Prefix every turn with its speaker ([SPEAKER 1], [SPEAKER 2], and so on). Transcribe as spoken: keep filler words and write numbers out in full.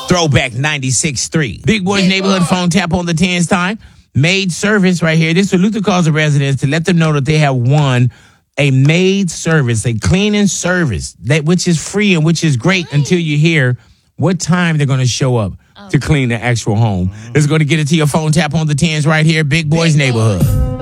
[SPEAKER 1] Throwback ninety-six point three. Big Boy's Neighborhood phone tap on the tens time. Maid service right here. This is Luther calls the residents to let them know that they have won a maid service, a cleaning service, that which is free and which is great until you hear what time they're going to show up to clean the actual home. This is going to get it to your phone tap on the tens right here. Big Boy's Neighborhood.